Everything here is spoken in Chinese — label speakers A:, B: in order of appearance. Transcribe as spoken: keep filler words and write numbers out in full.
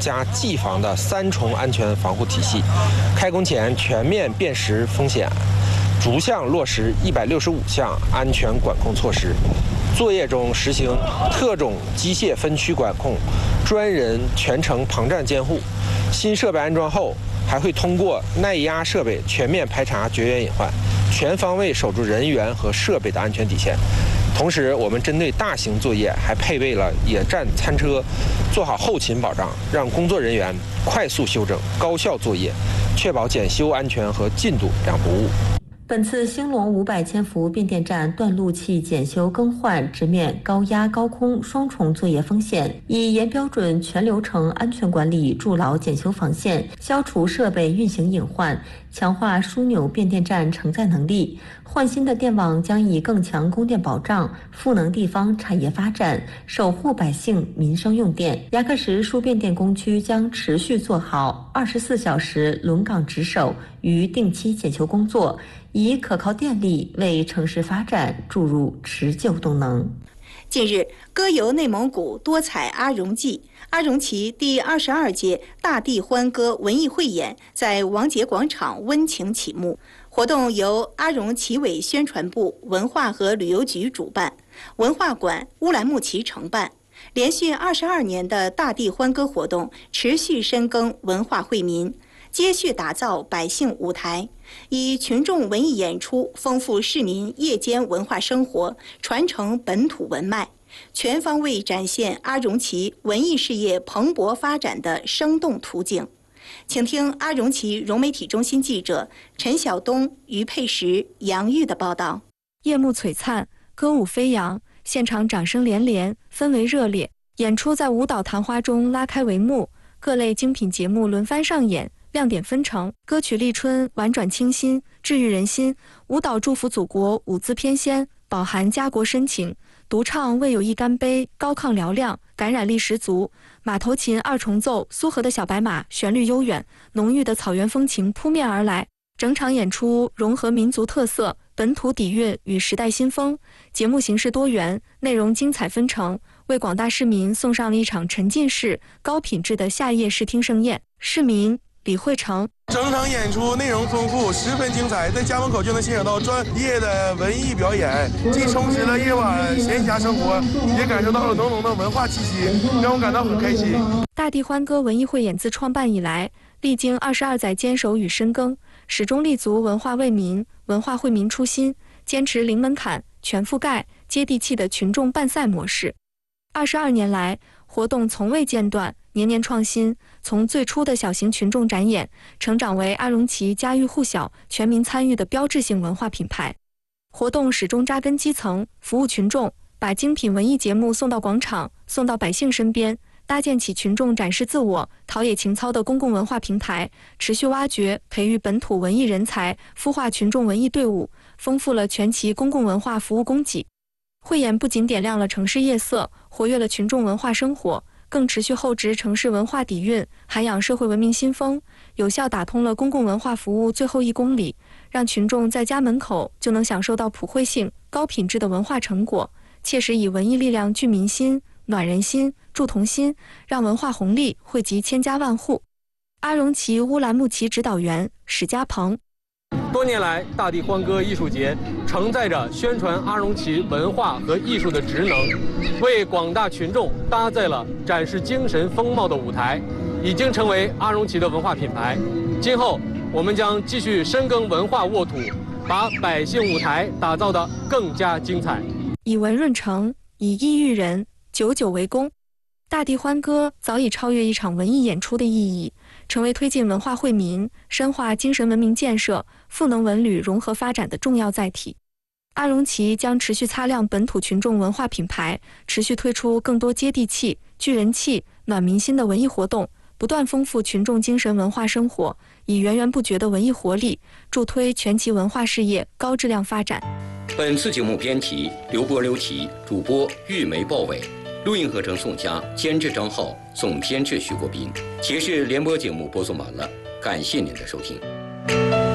A: 加技防的三重安全防护体系，开工前全面辨识风险，逐项落实一百六十五项安全管控措施。作业中实行特种机械分区管控，专人全程旁站监护。新设备安装后，还会通过耐压设备全面排查绝缘隐患，全方位守住人员和设备的安全底线。同时，我们针对大型作业还配备了野战餐车，做好后勤保障，让工作人员快速修正、高效作业，确保检修安全和进度两不误。
B: 本次兴隆五百千伏变电站断路器检修更换直面高压高空双重作业风险，以严标准全流程安全管理筑牢检修防线，消除设备运行隐患，强化枢纽变电站承载能力。换新的电网将以更强供电保障赋能地方产业发展，守护百姓民生用电。牙克石输变电工区将持续做好二十四小时轮岗值守与定期检修工作，以可靠电力为城市发展注入持久动能。
C: 近日，歌游内蒙古多彩阿荣季阿荣旗第二十二届大地欢歌文艺汇演在王杰广场温情启幕。活动由阿荣旗委宣传部、文化和旅游局主办，文化馆、乌兰牧骑承办。连续二十二年的大地欢歌活动持续深耕文化惠民，接续打造百姓舞台，以群众文艺演出丰富市民夜间文化生活，传承本土文脉，全方位展现阿荣旗文艺事业蓬勃发展的生动图景。请听阿荣旗融媒体中心记者陈晓东、于佩石、杨玉的报道。
D: 夜幕璀璨，歌舞飞扬，现场掌声连连，氛围热烈。演出在舞蹈昙花中拉开帷幕，各类精品节目轮番上演，亮点纷呈。歌曲《立春》婉转清新，治愈人心；舞蹈祝福祖国，舞姿翩跹，饱含家国深情。独唱为友谊干杯，高亢嘹亮，感染力十足。马头琴二重奏，苏河的小白马，旋律悠远，浓郁的草原风情扑面而来。整场演出融合民族特色、本土底蕴与时代新风，节目形式多元，内容精彩纷呈，为广大市民送上了一场沉浸式、高品质的夏夜视听盛宴。市民李慧成：
E: 整场演出内容丰富，十分精彩，在家门口就能欣赏到专业的文艺表演，既充实了夜晚闲暇生活，也感受到了浓浓的文化气息，让我感到很开心。
D: 大地欢歌文艺汇演自创办以来，历经二十二载坚守与深耕，始终立足文化为民、文化惠民初心，坚持零门槛、全覆盖、接地气的群众办赛模式。二十二年来，活动从未间断，年年创新，从最初的小型群众展演，成长为阿荣旗家喻户晓、全民参与的标志性文化品牌。活动始终扎根基层，服务群众，把精品文艺节目送到广场，送到百姓身边，搭建起群众展示自我、陶冶情操的公共文化平台，持续挖掘、培育本土文艺人才，孵化群众文艺队伍，丰富了全旗公共文化服务供给。汇演不仅点亮了城市夜色，活跃了群众文化生活，更持续厚植城市文化底蕴，涵养社会文明新风，有效打通了公共文化服务最后一公里，让群众在家门口就能享受到普惠性、高品质的文化成果，切实以文艺力量聚民心、暖人心、助同心，让文化红利惠及千家万户。阿荣旗乌兰牧骑指导员史家鹏：
F: 多年来，大地欢歌艺术节承载着宣传阿荣旗文化和艺术的职能，为广大群众搭载了展示精神风貌的舞台，已经成为阿荣旗的文化品牌。今后，我们将继续深耕文化沃土，把百姓舞台打造得更加精彩。
D: 以文润成，以艺育人，久久为功。大地欢歌早已超越一场文艺演出的意义，成为推进文化惠民、深化精神文明建设、赋能文旅融合发展的重要载体。阿荣旗将持续擦亮本土群众文化品牌，持续推出更多接地气、聚人气、暖民心的文艺活动，不断丰富群众精神文化生活，以源源不绝的文艺活力，助推全旗文化事业高质量发展。
G: 本次节目编题刘波、刘琦，主播玉梅、鲍伟。录音合成宋佳，监制张浩，总编制徐国斌。其实联播节目播送完了，感谢您的收听。